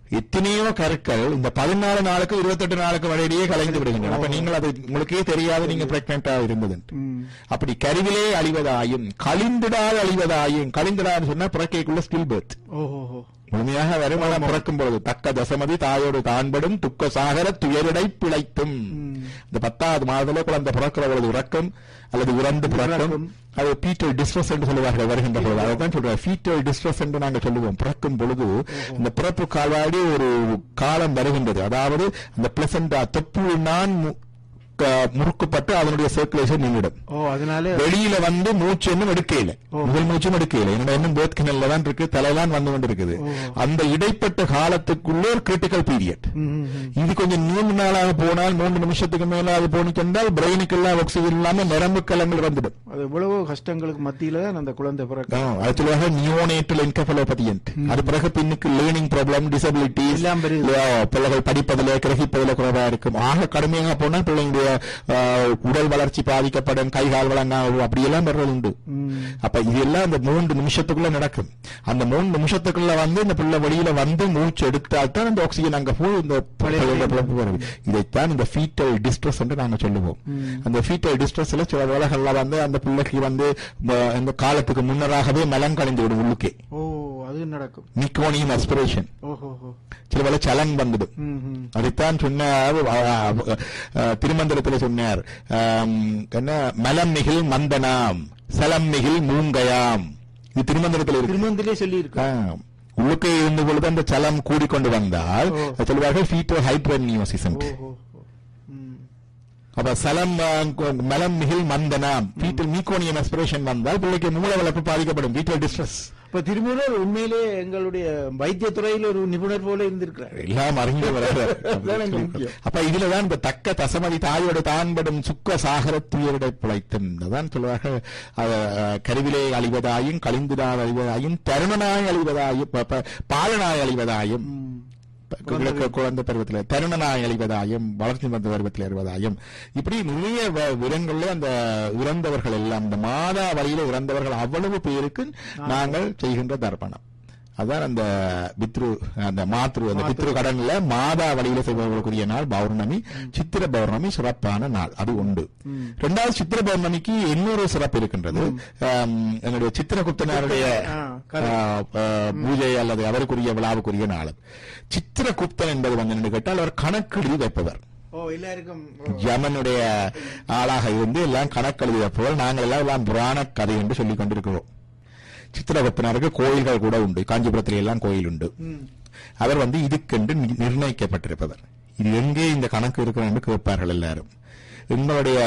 எத்தனையோ கருக்கள் இந்த 14 நாளுக்கு 28 நாளுக்கு வரையிலேயே கலைந்து விடுகின்றன. அப்ப நீங்கள் அது உங்களுக்கே தெரியாது நீங்க பிரெக்னெண்டா இருந்தது. அப்படி கருவிலே அழிவதாயும் கழிந்திடாது அழிவதாயும், கழிந்திடான்னு சொன்னா பிறக்கைக்குள்ள ஸ்டில் பர்த் முழுமையாக வருமானம் பிறக்கும் பொழுது தக்க தசமதி தாயோடு தான்படும் துக்க சாகர துயரிடை பிழைத்தும். இந்த 10வது மாதத்துல குழந்தை பிறக்கிற பொழுது உறக்கம் அல்லது உறந்து பிறக்கும். அது ஃபீட்டல் டிஸ்ட்ரெஸ் என்று சொல்லுவார்கள் வருகின்ற பொழுது. அதான் சொல்றேன், ஃபீட்டல் டிஸ்ட்ரெஸ் என்று நாங்கள் சொல்லுவோம். பிறக்கும் பொழுது இந்த பிறப்பு கால்வாடி ஒரு காலம் வருகின்றது. அதாவது அந்த பிளசண்டா தொப்புள் முறுக்கப்பட்டு அதனுடைய சர்க்குலேஷன் நின்றுடும். அதனால வெளியில வந்து மூச்சு இன்னும் எடுக்கல, முதல் மூச்சும் எடுக்கல. என்னோட இன்னும் பேர்த் கிணல்ல தான் இருக்கு, தலையெல்லாம் வந்து கொண்டு இருக்குது. அந்த இடைப்பட்ட காலத்துக்குள்ள ஒரு கிரிட்டிக்கல் பீரியட். இது கொஞ்சம் 3 நாளாக போனால் 3 நிமிஷத்துக்கு மேல அது போனிச்சென்றால் பிரெயினுக்கு எல்லாம் ஆக்சிஜன் இல்லாம நரம்பு கலங்கள் வந்துடும். அது எவ்வளவு கஷ்டங்களுக்கு மத்தியில அந்த குழந்தை பிறகு அது சொல்லுவாங்க நியோனேட்டல் என்கெஃபலோபதியன்ட். அது பிறகு பின்னுக்கு லேர்னிங் ப்ராப்ளம், டிசபிலிட்டி, பிள்ளைகள் படிப்பதில் கிரகிப்பதில் குறைவா இருக்கும். ஆக கடுமையாக போனால் பிள்ளைங்களுடைய உடல் வளர்ச்சி பாதிக்கப்படும், கைகால் வழங்காகும், அப்படியெல்லாம் வர்றது உண்டு. அப்ப இதெல்லாம் அந்த 3 நிமிஷத்துக்குள்ள நடக்கும். அந்த 3 நிமிஷத்துக்குள்ள வந்து இந்த பிள்ளை வெளியில வந்து மூச்சு எடுத்தால்தான் அந்த ஆக்சிஜன் அங்க போய் இந்த பிழப்பு வருது. இதைத்தான் இந்த ஃபீட்டல் டிஸ்ட்ரெஸ் என்று நாங்க சொல்லுவோம். அந்த ஃபீட்டல் டிஸ்ட்ரெஸ்ல சில வேளைகள்ல வந்து அந்த பிள்ளைக்கு வந்து இந்த காலத்துக்கு முன்னராகவே மலம் கழிந்து விடும் உள்ளுக்கே. அது நடக்கும். நிக்கோனியம் அஸ்பிரேஷன், சில வேளை சலங் வந்துடும். அதைத்தான் சொன்னார் திருமந்திரத்தில் சொன்னார், என்ன மலம் மிகில் மந்தனாம் சலம் மிகில் மூங்கையாம். இது திருமந்திரத்தில் இருக்கு. திருமந்திரே சொல்லி இருக்கு. உள்ளுக்கே இருந்து பொழுது அந்த சலம் கூடிக்கொண்டு வந்தால் சொல்வார்கள் ஃபீட்டோ ஹைட்ரனியோசிஸ். அப்ப சலம் மலம் மிகில் மந்தனாம் ஃபீட்டல் மீகோனியம் அஸ்பிரேஷன் வந்தால் பிள்ளைக்கு மூல வளர்ப்பு பாதிக்கப்படும். Foetal distress. இப்ப திருமூலர் உண்மையிலே எங்களுடைய வைத்திய துறையில் ஒரு நிபுணர் போல இருந்திருக்கிறார். எல்லாம் அறிந்தவர். அப்ப இதுலதான் இந்த தக்க தசமதி தாயோடு தான்படும் சுக்க சாகர துயரிடை பிழைத்தும் தான் சொல்லுவார்கள். கருவிலே அழிவதாயும் கழிந்துடாய் அழிவதாயும் தருணனாய் அழிவதாயும் பாலனாய் அழிவதாயும் குழந்தை பருவத்தில் தருணனாய் அழிவதாயும் வளர்ச்சி வந்த பருவத்தில் அறிவதாயும் இப்படி நிறைய விரங்கள்ல அந்த இறந்தவர்கள் எல்லாம் இந்த மாதா வழியில இறந்தவர்கள் அவ்வளவு பேருக்கு நாங்கள் செய்கின்ற தர்ப்பணம். அதான் அந்த பித்ரு அந்த மாத்ரு அந்த பித்ரு கடன்ல மாதா வழியில செய்வதற்குரிய நாள் பௌர்ணமி. சித்திர பௌர்ணமி சிறப்பான நாள், அது உண்டு. 2வது சித்திர பௌர்ணமிக்கு இன்னொரு சிறப்பு இருக்கின்றது. என்னுடைய சித்திரகுப்தனாருடைய பூஜை அல்லது அவருக்குரிய விழாவுக்குரிய நாள். சித்திரகுப்தன் என்பது வந்து கேட்டால் அவர் கணக்கெழுதி வைப்பவர். யமனுடைய ஆளாக இருந்து எல்லாம் கணக்கெழுதி வைப்பவர். நாங்கள் எல்லாம் புராண கதை என்று சொல்லிக் கொண்டிருக்கிறோம். சித்திரகுப்தனாருக்கு கோயில்கள் கூட உண்டு. காஞ்சிபுரத்தில எல்லாம் கோயில் உண்டு. அவர் வந்து இதுக்கென்று நிர்ணயிக்கப்பட்டிருப்பவர். இது எங்கே இந்த கணக்கு இருக்கிறோம் என்று கேட்பார்கள் எல்லாரும். எங்களுடைய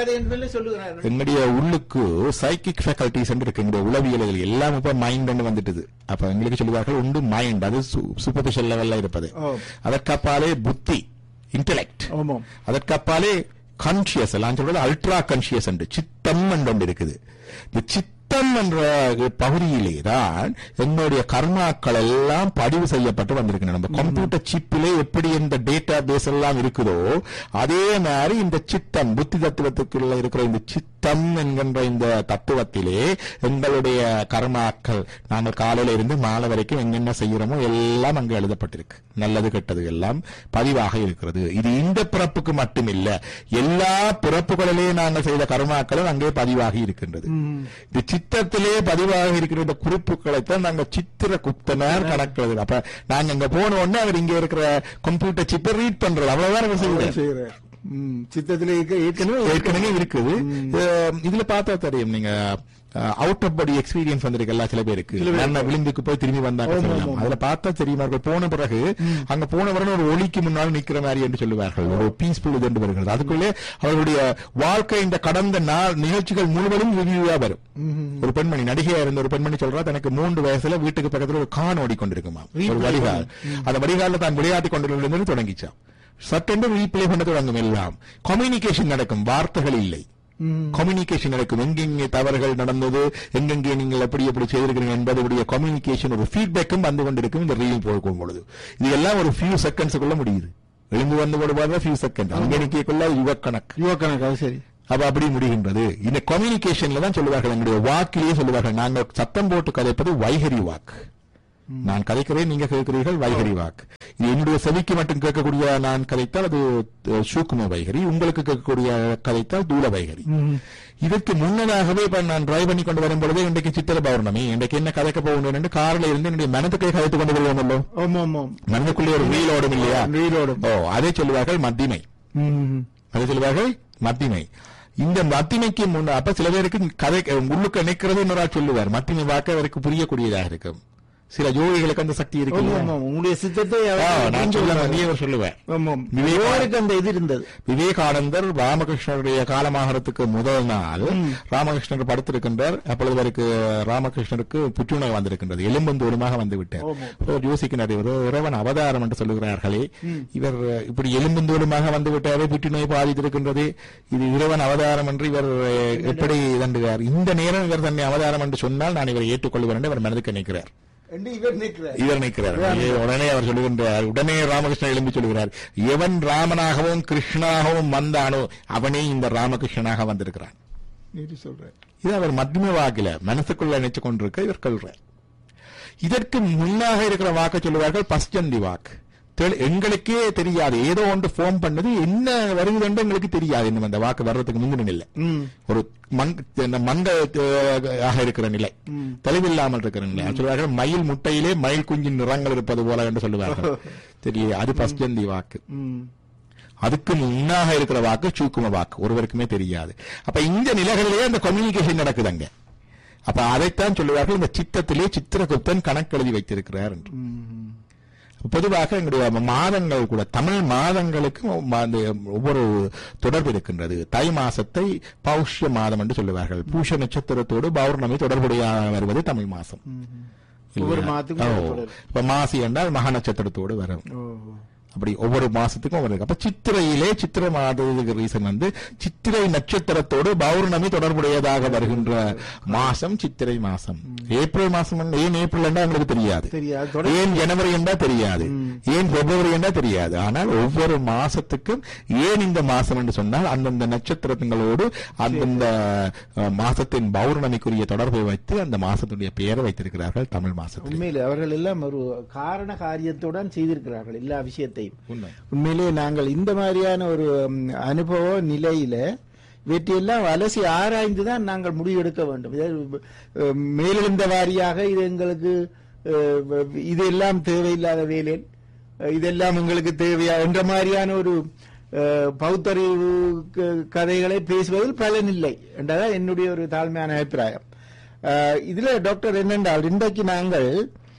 உள்ளுக்கு சைக்கிக் ஃபேக்கல்டிஸ் இருக்கு. எங்களுடைய உளவியல் எல்லாம் இப்ப மைண்ட் வந்துட்டுது. அப்ப எங்களுக்கு சொல்லுவார்கள் உண்டு மைண்ட், அது சூப்பர்ஃபிஷியல் லெவல்ல இருப்பது. அதற்கப்பாலே புத்தி, இன்டெலெக்ட். அதற்கப்பாலே கான்சியஸ் எல்லாம் சொல்றது அல்ட்ரா கான்சியஸ் என்று சித்தம் என்று இருக்குது. இந்த சித்தம் என்ற பகுதியிலே தான் என்னுடைய கர்மாக்கள் எல்லாம் பதிவு செய்யப்பட்டு வந்திருக்கின்றன. நம்ம கம்ப்யூட்டர் சிப்பிலே எப்படி இந்த டேட்டா பேஸ் எல்லாம் இருக்குதோ அதே மாதிரி இந்த சித்தம் புத்தி தத்துவத்துக்குள்ள இருக்கிற இந்த சித்தம் என்கின்ற இந்த தத்துவத்திலே எங்களுடைய கர்மாக்கள் நாங்கள் காலையில இருந்து மாலை வரைக்கும் எங்கென்ன செய்யறோமோ எல்லாம் அங்கு எழுதப்பட்டிருக்கு. நல்லது கெட்டது எல்லாம் பதிவாக இருக்கிறது. இது இந்த பிறப்புக்கு மட்டுமில்ல, எல்லா பிறப்புகளிலே நாங்கள் செய்த கர்மாக்களும் அங்கே பதிவாகி இருக்கின்றது. இந்த சித்தத்திலே பதிவாக இருக்கிற இந்த குறிப்புகளைத்தான் நாங்கள் சித்திரகுப்தனார் கணக்கு. அப்ப நாங்க அங்க போன உடனே அவர் இங்க இருக்கிற கம்ப்யூட்டர் சிப்பை ரீட் பண்றது, அவ்வளவுதான் செய்யறேன். சித்தத்திலே ஏற்கனவே இருக்குது. இதுல பார்த்தா தெரியும், நீங்க அவுட் ஆஃப் பாடி எக்ஸ்பீரியன்ஸ் வந்திருக்கு எல்லா சில பேருக்கு. விளிம்புக்கு போய் திரும்பி வந்தாங்க, அதுல பார்த்தா தெரியுமா போன பிறகு அங்க போனவரன் ஒரு ஒளிக்கு முன்னால் நிக்கிற மாதிரி என்று சொல்லுவார்கள். ஒரு பீஸ்ஃபுல் இது என்று வருகிறது. அதுக்குள்ளே அவர்களுடைய வாழ்க்கை இந்த கடந்த நிகழ்ச்சிகள் முழுவதும் ரிவ்யூவா வரும். ஒரு பெண்மணி நடிகையா இருந்த ஒரு பெண்மணி சொல்றா, தனக்கு 3 வயசுல வீட்டுக்கு பக்கத்துல ஒரு கான் ஓடிக்கொண்டிருக்குமா, ஒரு வடிகால். அந்த வடிகால தான் விளையாட்டி கொண்டிருந்தது தொடங்கிச்சான். சட்டென்று ரீப்ளே பண்ண தொடங்கும். எல்லாம் கம்யூனிகேஷன் நடக்கும், வார்த்தைகள் இல்லை. கம்யூனிகேஷன் நடக்கும். எங்கெங்கே தவறுகள் நடந்தது, எங்கெங்கே நீங்கள் எப்படி எப்படி செய்திருக்கிறீங்க என்பதுடைய கம்யூனிகேஷன் ஒரு ஃபீட்பேக்கும் வந்து கொண்டிருக்கும். இந்த ரீல் போகும் பொழுது இது எல்லாம் ஒரு ஃபியூ செகண்ட்ஸுக்குள்ள முடியுது. எழுந்து வந்து போடுவாங்க ஃபியூ செகண்ட், அங்கெனிக்குள்ள யுவக்கணக்கு. சரி, அப்ப அப்படி முடிகின்றது. இந்த கம்யூனிகேஷன்ல தான் சொல்லுவார்கள், எங்களுடைய வாக்கிலேயே சொல்லுவார்கள், நாங்கள் சத்தம் போட்டு கதைப்பது வைகரி வாக்கு. நான் கதைக்கிறேன், நீங்க கேட்கிறீர்கள் வைகரி வாக்கு. இது என்னுடைய செவிக்கு மட்டும் கேட்கக்கூடிய நான் கதைத்தால் அது சூக்கும வைகரி, உங்களுக்கு கேட்கக்கூடிய கதைத்தால் தூள வைகரி. இதற்கு முன்னதாகவே இப்ப நான் டிரைவ் பண்ணி கொண்டு வரும் பொழுது இன்றைக்கு சித்திர பௌர்ணமி, இன்றைக்கு என்ன கதைக்க போகணும் என்று காரில் இருந்து என்னுடைய மனதுக்கே கதைத்துக் கொண்டு வருவோமல்லோ. மனதுக்குள்ளே ஒரு வீலோடும் இல்லையா? வீலோடும். அதை சொல்லுவார்கள் மத்திமை. அதை சொல்லுவார்கள் மத்திமை. இந்த மத்திமைக்கு முன்ன அப்ப சில பேருக்கு கதை உள்ளுக்கு நினைக்கிறது இன்னொரு சொல்லுவார். மத்திமை வாக்க அவருக்கு புரியக்கூடியதாக இருக்கும். சில யோகிகளுக்கு அந்த சக்தி இருக்கு. உங்களுடைய சித்தத்தை நான் சொல்லுவேன். அந்த இது இருந்தது. விவேகானந்தர் ராமகிருஷ்ணருடைய காலமாகறதுக்கு முதல் நாள் ராமகிருஷ்ணர் படுத்திருக்கின்றார். அப்பொழுது அவருக்கு ராமகிருஷ்ணருக்கு புற்றுநோய் வந்திருக்கின்றது, எலும்புந்தோலுமாக வந்து விட்டார். யோசிக்கிறார், இவர் இறைவன் அவதாரம் என்று சொல்லுகிறார்களே, இவர் இப்படி எலும்புந்தோலுமாக வந்து விட்டாரே, புற்றுநோய் பாதித்திருக்கின்றது, இது இறைவன் அவதாரம் என்று இவர் எப்படி தண்டுகிறார்? இந்த நேரம் இவர் தன்னை அவதாரம் என்று சொன்னால் நான் இவரை ஏற்றுக்கொள்வேன் என்று அவர் மனதுக்கு நினைக்கிறார். இவர் நிற்கிறார். உடனே அவர் சொல்லுகின்றார், உடனே ராமகிருஷ்ணன் எழும்பி சொல்லுகிறார், எவன் ராமனாகவும் கிருஷ்ணனாகவும் வந்தானோ அவனே இந்த ராமகிருஷ்ணனாக வந்திருக்கிறான். இது அவர் மத்தியம வாக்கில மனசுக்குள்ள நினைச்சு கொண்டிருக்க இவர் கொள்றார். இதற்கு முன்னாக இருக்கிற வாக்கு சொல்லுவார்கள் பஸ்டந்தி வாக்கு. எங்களுக்கே தெரியாது, ஏதோ ஒன்று ஃபார்ம் பண்ணது என்ன வருகிறது என்று எங்களுக்கு தெரியாது. இன்னும் அந்த வாக்கு வர்றதுக்கு முந்தின நிலை ஒரு மங்காக இருக்கிற நிலை, தெளிவில்லாமல் இருக்கிற நிலை. சொல்லுவார்கள் மயில் முட்டையிலே மயில் குஞ்சின் நிறங்கள் இருப்பது போல என்று சொல்லுவார்கள். தெரியும், அது பஸ்டந்தி வாக்கு. அதுக்கு முன்னாக இருக்கிற வாக்கு சூக்கும வாக்கு, ஒருவருக்குமே தெரியாது. அப்ப இந்த நிலைகளிலேயே அந்த கம்யூனிகேஷன் நடக்குதுங்க. அப்ப அதைத்தான் சொல்லுவார்கள் இந்த சித்தத்திலே சித்திரகுப்தன் கணக்கெழுதி வைத்திருக்கிறார் என்று. பொதுவாக எங்களுடைய மாதங்கள் கூட தமிழ் மாதங்களுக்கு ஒவ்வொரு தொடர்பு இருக்கின்றது. தை மாசத்தை பௌஷ்ய மாதம் என்று சொல்லுவார்கள். பூஷ நட்சத்திரத்தோடு பௌர்ணமி தொடர்புடைய வருவது தமிழ் மாசம். இப்ப மாசி என்றால் மகா நட்சத்திரத்தோடு வரும். அப்படி ஒவ்வொரு மாசத்துக்கும் ஒவ்வொரு. அப்ப சித்திரையிலே சித்திரை மாதத்துக்கு ரீசன் வந்து சித்திரை நட்சத்திரத்தோடு பௌர்ணமி தொடர்புடையதாக வருகின்ற மாசம் சித்திரை மாசம். ஏப்ரல் மாசம் ஏன் ஏப்ரல் என்றா எங்களுக்கு தெரியாது, ஏன் ஜனவரி என்றா தெரியாது, ஏன் பிப்ரவரி என்றா தெரியாது. ஆனால் ஒவ்வொரு மாசத்துக்கும் ஏன் இந்த மாசம் என்று சொன்னால் அந்தந்த நட்சத்திரங்களோடு அந்தந்த மாசத்தின் பௌர்ணமிக்குரிய தொடர்பை வைத்து அந்த மாசத்துடைய பெயரை வைத்திருக்கிறார்கள் தமிழ் மாசத்தில். உண்மையிலே அவர்கள் எல்லாம் ஒரு காரண காரியத்துடன் செய்திருக்கிறார்கள் எல்லா விஷயத்தையும். உண்மையிலே நாங்கள் இந்த மாதிரியான ஒரு அனுபவ நிலையில இவற்றையெல்லாம் அலசி ஆராய்ந்துதான் நாங்கள் முடிவெடுக்க வேண்டும். மேலெழுந்த வாரியாக இது எங்களுக்கு இதெல்லாம் தேவையில்லாத வேலை, இதெல்லாம் எங்களுக்கு தேவையா என்ற மாதிரியான ஒரு பௌத்தறிவு கதைகளை பேசுவதில் பலனில்லை என்றதான் என்னுடைய ஒரு தாழ்மையான அபிப்பிராயம். இதுல டாக்டர் என்னென்றால் இன்றைக்கு நாங்கள்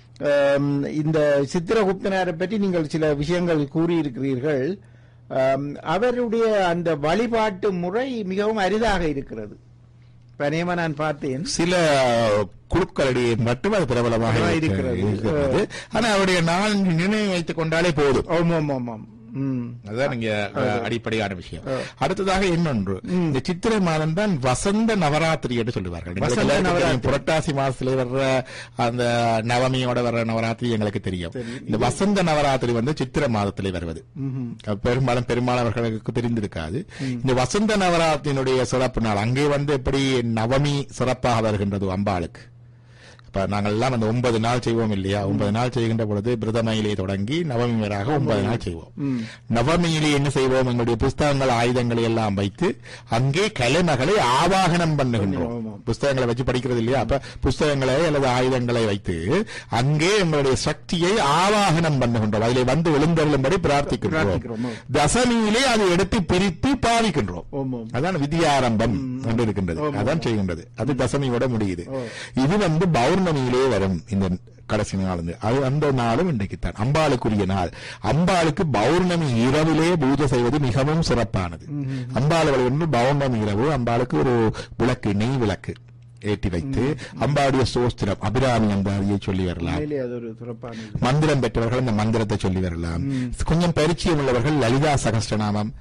இந்த சித்திரகுப்தனாரை பற்றி நீங்கள் சில விஷயங்கள் கூறியிருக்கிறீர்கள். அவருடைய அந்த வழிபாட்டு முறை மிகவும் அரிதாக இருக்கிறது. பனியமா நான் பார்த்தேன், சில குழுக்களிடையே மட்டும் அது பிரபலமாக இருக்கிறது. ஆனா அவருடைய நாள் நினைவு வைத்துக் கொண்டாலே போதும். ஆமாம் ஆமாம், அதுதான் நீங்க அடிப்படையான விஷயம். அடுத்ததாக இன்னொன்று, இந்த சித்திரை மாதம் தான் வசந்த நவராத்திரி என்று சொல்லுவார்கள். புரட்டாசி மாசத்துல வர்ற அந்த நவமியோட வர்ற நவராத்திரி எங்களுக்கு தெரியும். இந்த வசந்த நவராத்திரி வந்து சித்திரை மாதத்திலே வருவது பெரும்பாலானவர்களுக்கு தெரிந்திருக்காது. இந்த வசந்த நவராத்திரியினுடைய சிறப்பு நாள் அங்கே வந்து எப்படி நவமி சிறப்பாக வருகின்றது அம்பாளுக்கு. இப்ப நாங்கள் எல்லாம் அந்த 9 நாள் செய்வோம் இல்லையா? 9 நாள் செய்கின்ற பொழுது பிரதமையிலே தொடங்கி நவமி வராக 9 நாள் செய்வோம். நவமியிலே என்ன செய்வோம்? எங்களுடைய புஸ்தகங்கள் ஆயுதங்களை எல்லாம் வைத்து அங்கே கலைமகளை ஆவாகனம் பண்ணுகின்றோம். புஸ்தகங்களை வச்சு படிக்கிறது இல்லையா? அப்ப புஸ்தகங்களை அல்லது ஆயுதங்களை வைத்து அங்கே எங்களுடைய சக்தியை ஆவாகனம் பண்ணுகின்றோம். அதிலே வந்து எழுந்தருளும்படி பிரார்த்திக்கின்றோம். தசமியிலே அதை எடுத்து பிரித்து பாவிக்கின்றோம். அதான் வித்யாரம்பம் என்று இருக்கின்றது. அதான் செய்கின்றது. அது தசமியோட முடியுது. இது வந்து பௌர்ணமியிலே வரும் இந்த கடைசி நாள். அது அந்த நாளும் இன்றைக்குத்தான் அம்பாளுக்குரிய நாள். அம்பாளுக்கு பௌர்ணமி இரவிலே பூஜை செய்வது மிகவும் சிறப்பானது. அம்பாள் ஒன்று பௌர்ணமி இரவு அம்பாளுக்கு ஒரு விளக்கு, நெய் விளக்கு ஏற்றி வைத்து அம்பாளுடைய சோஸ்திரம் அபிராமி அம்பாளியை சொல்லி வரலாம். மந்திரம் பெற்றவர்கள் இந்த மந்திரத்தை சொல்லி வரலாம். கொஞ்சம் பரிச்சயம் உள்ளவர்கள் லலிதா சகஸ்ரநாமம்,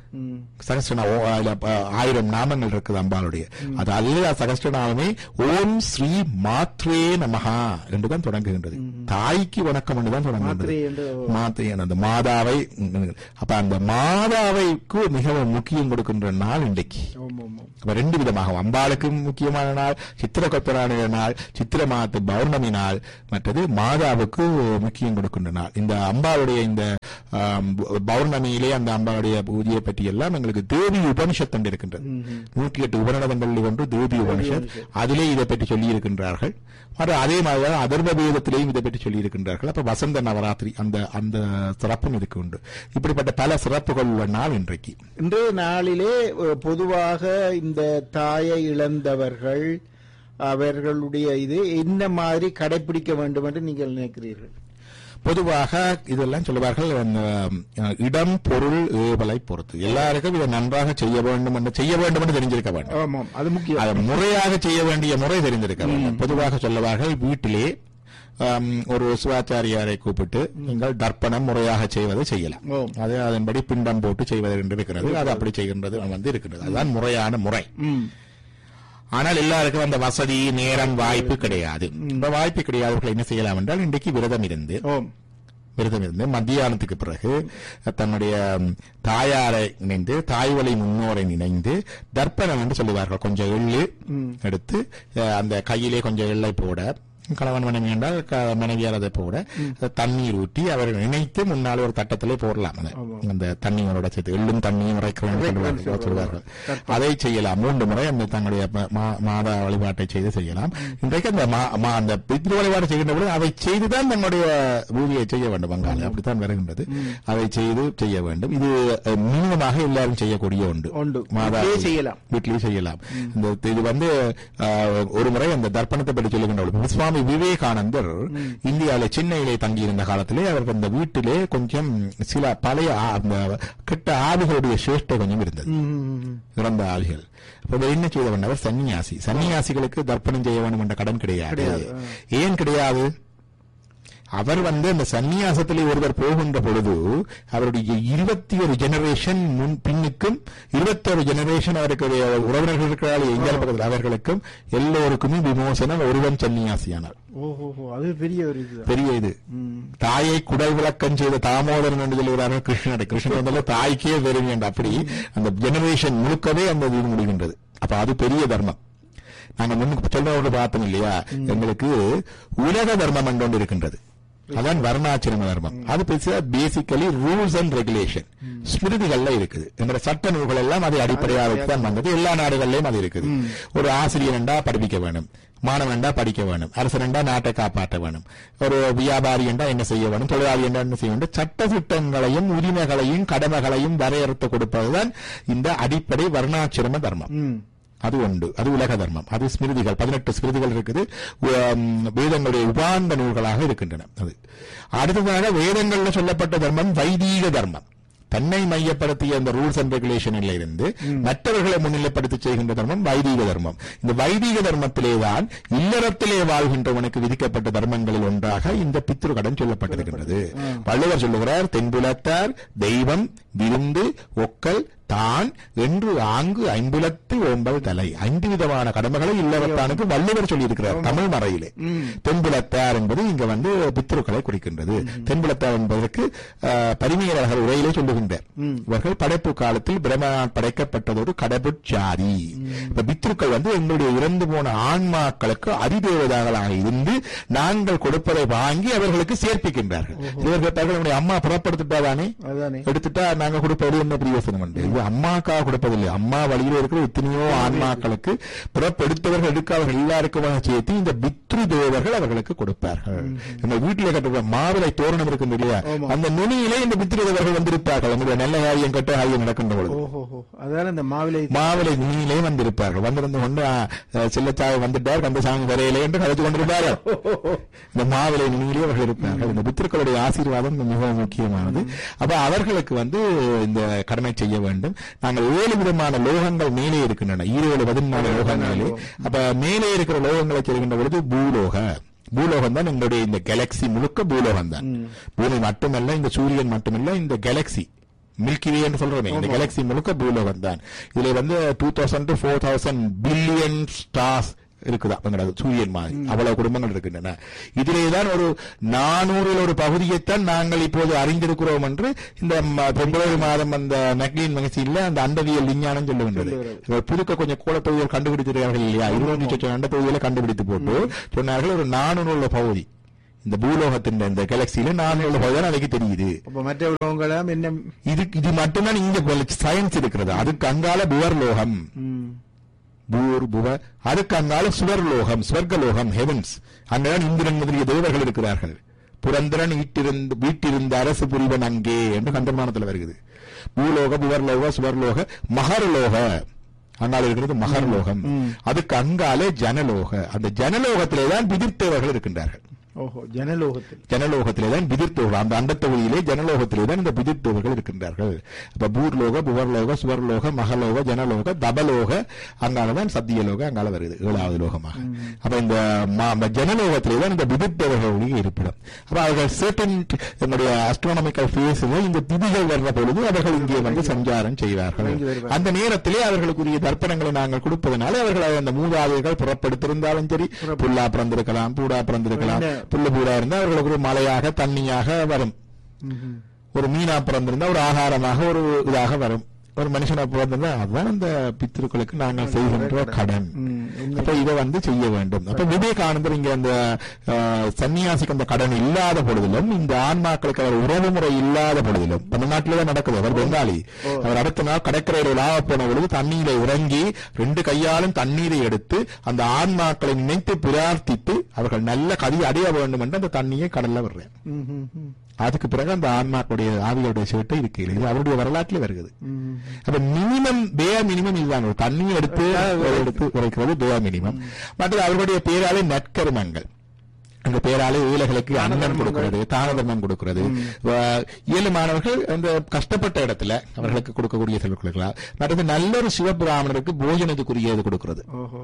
1000 நாமங்கள் இருக்குது அம்பாளுடைய. அது லலிதா சகஸ்ரநாமமே ஓம் ஸ்ரீ மாத்ரே நமஹா என்றுதான் தொடங்குகின்றது. தாய்க்கு வணக்கம் என்றுதான் தொடங்குகின்றது. மாத்ரே அந்த மாதாவை. அப்ப அந்த மாதாவைக்கு மிகவும் முக்கியம் கொடுக்கின்ற நாள் இன்றைக்கு. அப்ப 2 விதமாக அம்பாளுக்கு முக்கியமான நாள், சித்திரகொப்பரான நாள், சித்திர மாதத்து பௌர்ணமி நாள், மற்றது மாதாவுக்கு முக்கியம் கொடுக்கின்ற நாள். இந்த அம்பாளுடைய இந்த பௌர்ணமியிலே அந்த அம்பாளுடைய பூஜையை பற்றி எல்லாம் எங்களுக்கு தேவி உபனிஷத் இருக்கின்றது. 108 உபநிடதங்களில் ஒன்று தேவி உபனிஷத். அதிலே இதை பற்றி சொல்லி இருக்கின்றார்கள். அதே மாதிரி அதர்வ வேதத்திலேயும் இதை பற்றி சொல்லி இருக்கின்றார்கள். அப்ப வசந்த நவராத்திரி அந்த சிறப்பும் இதுக்கு உண்டு. இப்படிப்பட்ட பல சிறப்புகள் உள்ள நாள் இன்றைக்கு. இன்றைய நாளிலே பொதுவாக இந்த தாயை இழந்தவர்கள் அவர்களுடைய இது என்ன மாதிரி கடைபிடிக்க வேண்டும் என்று நீங்கள் நினைக்கிறீர்கள்? பொதுவாக இதெல்லாம் சொல்லுவார்கள், இடம் பொருள் ஏவலை பொறுத்து எல்லாருக்கும் இதை நன்றாக செய்ய வேண்டும் என்று தெரிஞ்சிருக்க வேண்டும். அது முக்கியம். முறையாக செய்ய வேண்டிய முறை தெரிந்திருக்க வேண்டும். பொதுவாக சொல்லுவார்கள், வீட்டிலே ஒரு சிவாச்சாரியாரை கூப்பிட்டு நீங்கள் தர்ப்பணம் முறையாக செய்வதை செய்யலாம். அது அதன்படி பிண்டம் போட்டு செய்வது என்று இருக்கிறது. அது அப்படி செய்கின்றது இருக்கிறது. அதுதான் முறையான முறை. ஆனால் எல்லாருக்கும் அந்த வசதி, நேரம், வாய்ப்பு கிடையாது. இந்த வாய்ப்பு கிடையாதவர்கள் என்ன செய்யலாம் என்றால், இன்றைக்கு விரதம் இருந்து மத்தியானத்துக்கு பிறகு தன்னுடைய தாயாரை நினைந்து, தாய் வழி முன்னோரை நினைந்து தர்ப்பணம் என்று சொல்லுவார்கள். கொஞ்சம் எள்ளு எடுத்து அந்த கையிலே கொஞ்சம் எள்ளை போட, கணவன் மனைவி என்றால் மனைவியார் அதை போட தண்ணீர் ஊற்றி அவர்கள் நினைத்து முன்னால் ஒரு தட்டத்திலே போடலாம். அந்த தண்ணியோட சேர்த்து எள்ளும் தண்ணியும் சொல்வார்கள். அதை செய்யலாம். 3 முறை அந்த தன்னுடைய மாதா வழிபாட்டை செய்து செய்யலாம். இன்றைக்கு அந்த பித்ரு வழிபாடு செய்கின்ற பொழுது அவை செய்துதான் தன்னுடைய பூஜையை செய்ய வேண்டும். வங்காளி அப்படித்தான் வருகின்றது. அதை செய்ய வேண்டும். இது மினிமமாக எல்லாரும் செய்யக்கூடிய ஒன்று. மாதா செய்யலாம், வீட்டிலேயே செய்யலாம். இது ஒரு முறை அந்த தர்ப்பணத்தை பற்றி சொல்லுகின்ற சுவாமி விவேகானந்தர் இந்தியாவில சென்னையிலே தங்கியிருந்த காலத்திலே அவர்கள் அந்த வீட்டிலே கொஞ்சம் சில பழைய கெட்ட ஆவிகளுடைய சேஷ்டை கொஞ்சம் இருந்தது, இறந்த ஆவிகள். என்ன செய்த அவர் சன்னியாசிகளுக்கு தர்ப்பணம் செய்ய வேண்டும் என்ற கடன் கிடையாது. ஏன் கிடையாது? அவர் அந்த சன்னியாசத்திலே ஒருவர் போகின்ற பொழுது அவருடைய 21 ஜெனரேஷன் பின்னுக்கும் 21 ஜெனரேஷன் அவருக்கு உறவினர்கள் இருக்கிறார்கள் எங்கள் பக்கத்தில் அவர்களுக்கும் எல்லோருக்குமே விமோசனம் ஒருவன் சன்னியாசியானார். அது பெரிய இது. தாயை குடல் விளக்கம் செய்த தாமோதரன் என்று சொல்லுகிறார்கள் கிருஷ்ணன் தாய்க்கே வெறும் என்று. அப்படி அந்த ஜெனரேஷன் முழுக்கவே அந்த இது முடிகின்றது. அப்ப அது பெரிய தர்மம். நாங்க முன்னுக்கு சொல்றவங்க பார்த்தோம் இல்லையா, எங்களுக்கு உலக தர்மம் என்று ஒன்று இருக்கின்றது. அதான் வர்ணாசிரம தர்மம். அது பேசிக்கலி ரூல்ஸ் அண்ட் ரெகுலேஷன் ஸ்மிருதிகள்ல இருக்குது. என்ற சட்ட நூல்கள் எல்லாம் அதை அடிப்படையாக வைத்துதான் வந்தது. எல்லா நாடுகளிலும் அது இருக்குது. ஒரு ஆசிரியர் என்றா படிப்பிக்க வேணும், மாணவன் என்றா படிக்க வேணும், அரசன் என்றா நாட்டை காப்பாற்ற வேணும், ஒரு வியாபாரி என்றா என்ன செய்ய வேணும், தொழிலாளி என்றா என்ன செய்ய வேண்டும், சட்ட திட்டங்களையும் உரிமைகளையும் கடமைகளையும் வரையறுத்து கொடுப்பதுதான் இந்த அடிப்படை வர்ணாசிரம தர்மம். அது உண்டு. அது உலக தர்மம். அது ஸ்மிருதிகள் 18 ஸ்மிருதிகள் இருக்குது. வேதங்களுடைய உபாந்த நூல்களாக இருக்கின்றன. அது அடுத்ததாக வேதங்கள்ல சொல்லப்பட்ட தர்மம் வைதீக தர்மம். தன்னை மையப்படுத்திய அந்த ரூல்ஸ் அண்ட் ரெகுலேஷனில் இருந்து மற்றவர்களை முன்னிலைப்படுத்தி செய்கின்ற தர்மம் வைதீக தர்மம். இந்த வைதீக தர்மத்திலேதான் இல்லறத்திலே வாழ்கின்றவனுக்கு விதிக்கப்பட்ட தர்மங்களில் ஒன்றாக இந்த பித்ரு கடன் சொல்லப்பட்டிருக்கின்றது. வள்ளுவர் சொல்லுகிறார், தென்புலத்தார் தெய்வம் விருந்து ஒக்கல் தான் என்று ஆங்கு 5 ஓம்பல் தலை. 5 விதமான கடமைகளை இல்லறத்தானுக்கு வள்ளுவர் சொல்லியிருக்கிறார் தமிழ் மறையிலே. தென்புலத்தார் என்பது இங்க பித்ருக்களை குறிக்கின்றது. தென்புலத்தார் என்பதற்கு பரிமையாளர்கள் உரையிலே சொல்லுகின்றார். இவர்கள் படைப்பு காலத்தில் பிரம்மனால் படைக்கப்பட்டதோடு கடவுட்சாதி. பித்ருக்கள் எங்களுடைய இறந்து போன ஆன்மாக்களுக்கு அதிதேவதாகளாக இருந்து நாங்கள் கொடுப்பதை வாங்கி அவர்களுக்கு சேர்ப்பிக்கின்றார்கள். இவர்களுடைய அம்மா புறப்படுத்திட்டாதானே, எடுத்துட்டா நாங்க கொடுப்பது என்ன பிரயோசனம் உண்டு? அம்மாக்காக கொடுப்பதில்லை. அம்மா வழியில் இருக்கிற எத்தனையோ ஆன்மாக்களுக்கு பிறப்பெடுத்தவர்கள் எடுக்க அவர்கள் எல்லாருக்கும் சேர்த்து இந்த பித்ரு தேவர்கள் அவர்களுக்கு கொடுப்பார்கள். நம்ம வீட்டில் கட்டுற மாவிலை தோரணம் இருக்கு இல்லையா, அந்த நுனியிலே இந்த பித்ரு தேவர்கள் வந்திருப்பார்கள். நம்முடைய நல்ல காரியம் கட்ட காரியம் நடக்கின்ற பொழுது இந்த மாவிலை நுனியிலே வந்திருப்பார்கள். வந்திருந்து கொண்டு செல்லச்சாவை வந்துட்டார் கந்தசாமி வரையிலே என்று கதைத்து கொண்டிருப்பார்கள். இந்த மாவிலை நுனியிலே அவர்கள் இருப்பார்கள். இந்த பித்ருக்களுடைய ஆசீர்வாதம் மிகவும் முக்கியமானது. அப்ப அவர்களுக்கு இந்த கடமை செய்ய வேண்டும். நாங்கள் 7 விதமான லோகங்கள் மேலே இருக்கின்றன. 14 லோகங்களே. அப்ப மேலே இருக்கிற லோகங்களை சொல்கின்ற பொழுது பூலோகம் தான் எங்களுடைய இந்த கேலக்சி முழுக்க பூலோகம் தான். பூமி மட்டுமல்ல, இந்த சூரியன் மட்டுமல்ல, இந்த கேலக்சி மில்கி வே என்று சொல்றோமே, இந்த கேலக்சி முழுக்க பூலோகம் தான். இதுல 2000 to 4000 பில்லியன் ஸ்டார்ஸ் இருக்குதா சூரியன் மாதிரி அவ்வளவு குடும்பங்கள் இருக்கின்றன. இதிலேதான் ஒரு 400 ஒரு பகுதியைத்தான் நாங்கள் இப்போது அறிந்திருக்கிறோம் என்று இந்த பிப்ரவரி மாதம் அந்த மெக்லீன் மேகசின்ல அந்த அண்டவியல் விஞ்ஞானம் சொல்லுகின்றது. புதுக்க கொஞ்சம் கோலப்பகுதிகள் கண்டுபிடித்திருக்கிறார்கள் இல்லையா, 20 அண்ட தொகுதிகளை கண்டுபிடித்து போட்டு சொன்னார்கள் ஒரு 400 பகுதி இந்த பூலோகத்தின் இந்த கேலக்சியில 400 பகுதி தான் அதுக்கு தெரியுது. மற்ற உலகங்களும் என்ன இது மட்டும்தான் இங்க சயின்ஸ் இருக்கிறது. அதுக்கு அங்கால புவர்லோகம், அதுக்கு அங்கால சுவர்லோகம், ஸ்வர்கலோகம், ஹெவன்ஸ். அங்கதான் இந்திரன் முதலிய தேவர்கள் இருக்கிறார்கள். புரந்திரன் வீட்டிருந்த அரசு புரிவன் அங்கே என்று கண்டமானத்தில் வருகிறது. பூலோக, புவர்லோக, சுவர்லோக, மகர்லோக அங்கால இருக்கிறது மகர்லோகம். அதுக்கு அங்காலே ஜனலோக. அந்த ஜனலோகத்திலேதான் பிதிர்த்தேவர்கள் இருக்கின்றார்கள். ஜனலோகத்திலேதான் பிதிர்த்தோர்கள், அந்த அண்டத்தொகுதியிலே ஜனலோகத்திலேதான் இந்த பிதிர்த்தோர்கள் இருக்கின்றார்கள். அப்ப பூர்லோக, புவர்லோக, சுவர்லோக, மகலோக, ஜனலோக, தபலோக, அங்காலதான் சத்தியலோக அங்கால வருது 7வது லோகமாக. அப்ப இந்த ஜனலோகத்திலேதான் இந்த பிதிர்த்தோர்களுடைய இருப்பிடம். அப்ப அவர்கள் சர்டன் என்னுடைய அஸ்ட்ரானமிக்கல் பேஸில் இந்த திதிகள் வர்ற பொழுது அவர்கள் இங்கே வந்து சஞ்சாரம் செய்வார்கள். அந்த நேரத்திலே அவர்களுக்குரிய தர்ப்பணங்களை நாங்கள் கொடுப்பதனால அவர்கள் அந்த மூதாதையர்கள் புறப்படுத்திருந்தாலும் சரி, புல்லா பிறந்திருக்கலாம், பூடா பிறந்திருக்கலாம், புல்லு பூடா இருந்தா அவர்களுக்கு ஒரு மலையாக தண்ணியாக வரும், ஒரு மீனா பிறந்திருந்தா ஒரு ஆகாரமாக ஒரு இதாக வரும், ஒரு மனுஷனா பிறந்திருந்தா அதுதான் அந்த பித்திருக்களுக்கு நாங்கள் செய்கின்ற கடன். அப்ப இதை வந்து செய்ய வேண்டும். அப்ப விவேகானந்தர் இங்க அந்த சன்னியாசிக்கு அந்த கடன் இல்லாத பொழுதிலும், இந்த ஆன்மாக்களுக்கு அவர் உறவு முறை இல்லாத பொழுதிலும், தமிழ்நாட்டில்தான் நடக்குது. அவர் பெங்காலி. அவர் அடுத்த நாள் கடற்கரையில் லாக போன பொழுது தண்ணீரை இறங்கி 2 கையாலும் தண்ணீரை எடுத்து அந்த ஆன்மாக்களை நினைத்து பிரார்த்தித்து அவர்கள் நல்ல கதி அடைய வேண்டும் என்று அந்த தண்ணியை கடல்ல வர்றேன். அதுக்கு பிறகு அந்த ஆன்மாக்களுடைய ஆவியோடைய சேட்டை இருக்கு. இது அவருடைய வரலாற்றில் வருகிறது. அப்ப மினிமம் மினிமம் இதுதான், ஒரு தண்ணியை எடுத்து உரைக்கிறது பேயா மினிமம். மற்றது அவர்களுடைய பேராலே நற்கருமங்கள், அந்த பேராலே ஏழைகளுக்கு அன்னம் கொடுக்கிறது, தான தர்மம் கொடுக்கிறது. ஏழு மாணவர்கள் அந்த கஷ்டப்பட்ட இடத்துல அவர்களுக்கு கொடுக்கக்கூடிய செல்வ கொடுக்கலாம். மற்றது நல்ல ஒரு சிவபிராமணருக்கு போஜனத்துக்குரிய இது கொடுக்கிறது.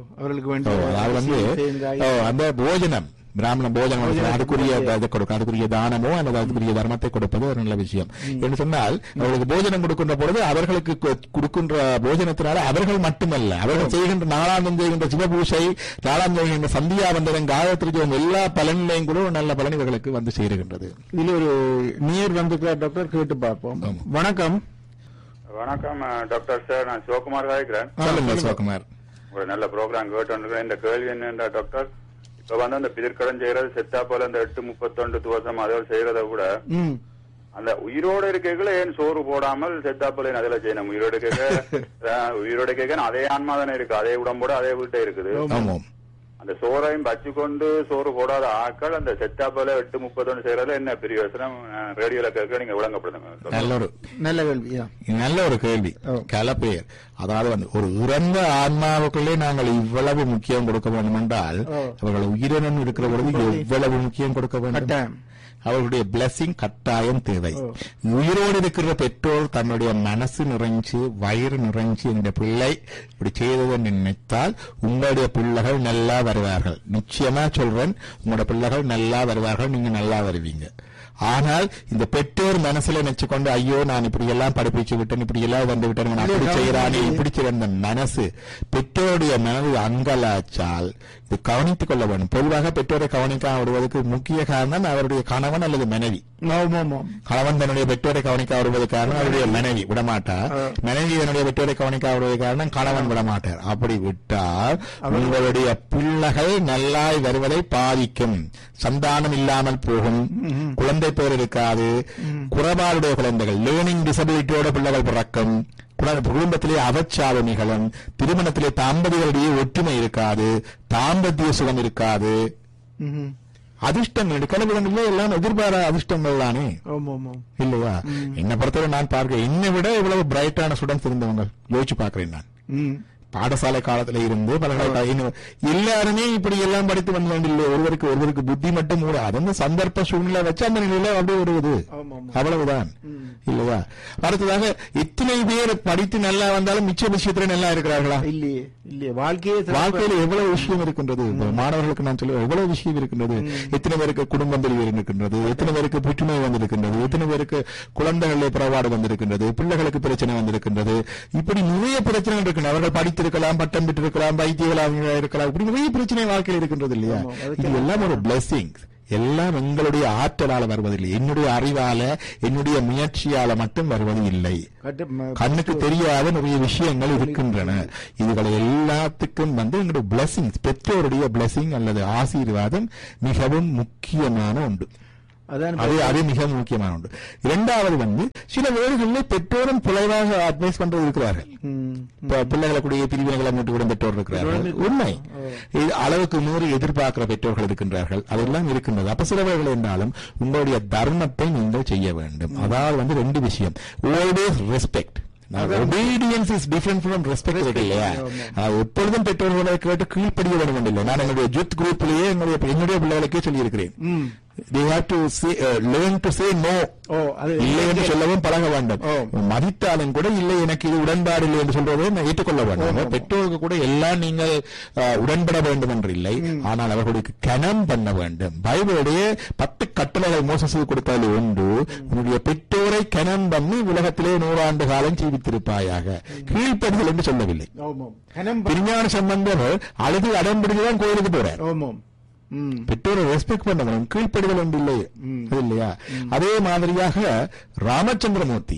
அது வந்து அந்த போஜனம், பிராமண போஜனம் அதுக்குரிய தானமோ அல்லது அதுக்குரிய தர்மத்தை கொடுப்பது ஒரு நல்ல விஷயம் என்று சொன்னால், அவர்களுக்கு போஜனம் கொடுக்கின்ற பொழுது அவர்களுக்கு கொடுக்கின்ற போஜனத்தினால அவர்கள் மட்டுமல்ல, அவர்கள் செய்கின்ற நாளாந்தம் செய்கின்ற சிவபூஷை, நாளாந்தம் செய்கின்ற சந்தியாவந்தனம், காயத்ரி ஜெபம், எல்லா பலன்களையும் கூட நல்ல பலன் இவர்களுக்கு வந்து சேருகின்றது. இதுல ஒரு நீர் வந்து டாக்டர் கேட்டு பார்ப்போம். வணக்கம். வணக்கம் டாக்டர் சார், நான் சிவகுமார் இருக்கிறேன். சிவகுமார், ஒரு நல்ல ப்ரோக்ராம் கேட்டு. இந்த கேள்வி என்ன டாக்டர், இப்ப வந்து அந்த பிதிர்க்கடன் செய்யறது செத்தா போல அந்த 8:32 துவசம் அதோட செய்யறத விட அந்த உயிரோடு இருக்கைகளை ஏன் சோறு போடாமல் செத்தா போல அதில் செய்யணும்? உயிரோடு கேட்க அதே ஆன்மா தானே இருக்கு, அதே உடம்போட அதே வீட்டை இருக்குது. அந்த சோறையும் வச்சு கொண்டு சோறு போடாத ஆட்கள் அந்த செத்தா போல 8:31 செய்யறதுல என்ன பெரிய யோசனம்? ரேடியோல கேட்க நீங்க விளங்கப்படுத்துங்க. நல்ல ஒரு கேள்வி, கலப்பெயர். அதாவது வந்து ஒரு இறந்த ஆன்மாவுக்குள்ளே நாங்கள் இவ்வளவு முக்கியம் கொடுக்க வேண்டும் என்றால் அவர்கள் உயிரினம் இருக்கிற பொழுது எவ்வளவு முக்கியம் கொடுக்க வேண்டும்? அவர்களுடைய பிளஸிங் கட்டாயம் தேவை. உயிரோடு இருக்கிற பெற்றோர் தன்னுடைய மனசு நிறைஞ்சு வயிறு நிறைஞ்சு இந்த பிள்ளை இப்படி செய்தது நினைத்தால் உங்களுடைய பிள்ளைகள் நல்லா வருவார்கள். நிச்சயமா சொல்றேன், உங்களோட பிள்ளைகள் நல்லா வருவார்கள், நீங்க நல்லா வருவீங்க. ஆனால் இந்த பெற்றோர் மனசுல நினைச்சுக்கொண்டு ஐயோ நான் இப்படி எல்லாம் படிப்பிச்சு விட்டேன், இப்படி எல்லாம் வந்து விட்டேன், அப்படி செய்யறானே, இப்படி செய்யற மனசு, பெற்றோருடைய மனது அங்கலாச்சால் இது கவனித்துக் கொள்ள வேண்டும். பொதுவாக பெற்றோரை கவனிக்காம விடுவதற்கு முக்கிய காரணம் அவருடைய கணவன் அல்லது மனைவி. கணவன் தன்னுடைய பெற்றோரை கவனிக்க வருவது காரணம் அவருடைய மனைவி விடமாட்டார், மனைவி தன்னுடைய பெற்றோரை கவனிக்க வருவது காரணம் கணவன் விடமாட்டார். அப்படி விட்டால் உங்களுடைய பிள்ளைகள் நல்லாய் வருவதை பாதிக்கும், சந்தானம் இல்லாமல் போகும், குழந்தை பேர் இருக்காது, குறைபாடுடைய குழந்தைகள், லேர்னிங் டிசபிலிட்டியோட பிள்ளைகள் பிறக்கும், குடும்பத்திலே அவச்சாவு நிகழும், திருமணத்திலே தாம்பதிகளுடைய ஒற்றுமை இருக்காது, தாம்பத்திய சுகம் இருக்காது, அதிர்ஷ்டங்கள் கலவிடங்களே எல்லாம் எதிர்பாரா அதிர்ஷ்டங்கள் தானே இல்லையா? என்னை பொறுத்தவரை நான் பார்க்கிறேன், என்னை விட இவ்வளவு பிரைட்டான ஸ்டூடெண்ட்ஸ் இருந்தவங்க யோசிச்சு பார்க்கிறேன். நான் பாடசாலை காலத்துல இருந்து எல்லாருமே இப்படி எல்லாம் படித்து வந்த வேண்டிய ஒருவருக்கு புத்தி மட்டும் கூட அது சந்தர்ப்ப சூழ்நிலை வச்சு அந்த நிலையில அப்படி வருவது, அவ்வளவுதான். இல்லையா? அடுத்ததாக எத்தனை பேர் படித்து நல்லா வந்தாலும் மிச்ச விஷயத்துல நல்லா இருக்கிறார்களா? இல்லையே. வாழ்க்கையில எவ்வளவு விஷயம் இருக்கின்றது. மாணவர்களுக்கு நான் சொல்லுவேன், எவ்வளவு விஷயம் இருக்கின்றது. எத்தனை பேருக்கு குடும்பம் தெளிவு இருக்கின்றது, எத்தனை பேருக்கு புற்றுநோய் வந்திருக்கின்றது, எத்தனை பேருக்கு குழந்தைகளே புறவாடு வந்திருக்கின்றது, பிள்ளைகளுக்கு பிரச்சனை வந்திருக்கின்றது. இப்படி நிறைய பிரச்சனைகள் இருக்கு. அவர்கள் படித்திருக்கலாம், பட்டம் பெற்றிருக்கலாம், வைத்தியர்களாக இருக்கலாம், இப்படி நிறைய பிரச்சனை வாழ்க்கையில் இருக்கின்றது இல்லையா? இது எல்லாம் ஒரு பிளெஸிங். எல்லாம் எங்களுடைய ஆற்றலால வருவதில்லை, என்னுடைய அறிவால என்னுடைய முயற்சியால மட்டும் வருவது இல்லை. கண்ணுக்கு தெரியாத நிறைய விஷயங்கள் இருக்கின்றன. இதுகளை எல்லாத்துக்கும் எங்களுடைய பிளெஸிங், பெற்றோருடைய பிளெஸிங் அல்லது ஆசீர்வாதம் மிகவும் முக்கியமான ஒன்று. அது மிக முக்கியமான ஒன்று. இரண்டாவது சில வேறுகளில் பெற்றோரும் குறைவாக அட்வைஸ் பண்றது இருக்கிறார்கள். பிள்ளைகளுடைய பிரிவினைகளை மட்டும் பெற்றோர் இருக்கிறார்கள். உண்மை. அளவுக்கு மீறி எதிர்பார்க்கிற பெற்றோர்கள் இருக்கின்றார்கள். அதெல்லாம் இருக்கின்றது. அப்ப சில வேறுகள் என்றாலும் உங்களுடைய தர்மத்தை நீங்கள் செய்ய வேண்டும். அதாவது ரெண்டு விஷயம். Always respect. obedience is different from respect. இல்லையா? எப்பொழுதும் பெற்றோர்களை கேட்டு கீழ்ப்படிய வேண்டும் இல்லை. நான் என்னுடைய ஜூத் குரூப்லயே என்னுடைய பிள்ளைகளுக்கே சொல்லி இருக்கிறேன். They have to say, learn to say no. இல்லை என்று சொல்லவும் பழக வேண்டும். மதித்தாலும் கூட இல்லை, எனக்கு இது உடன்பாடு இல்லை என்று சொல்றதை ஏற்றுக்கொள்ள வேண்டும். பெற்றோருக்கு கூட எல்லாம் நீங்கள் உடன்பட வேண்டும் என்று இல்லை, ஆனால் அவர்களுக்கு கனம் பண்ண வேண்டும். பைபிளுடைய 10 கட்டளைகள் மோசஸுக்கு கொடுத்தாலே உண்டு. உன்னுடைய பெற்றோரை கனம் பண்ணி உலகத்திலே 100 ஆண்டு காலம் ஜீவித்திருப்பாயாக. கீழ்ப்படுதல் என்று சொல்லவில்லை. திருஞான சம்பந்தர் அழுது அடம்பிடிதான் கோயிலுக்கு போறார். பெற்றோரை ரெஸ்பெக்ட் பண்ணணும், கீழ்ப்படுதல் ஒன்று இல்லை இல்லையா? அதே மாதிரியாக ராமச்சந்திரமூர்த்தி